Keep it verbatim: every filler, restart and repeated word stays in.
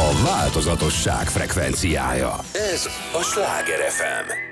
A változatosság frekvenciája. Ez a Sláger ef em.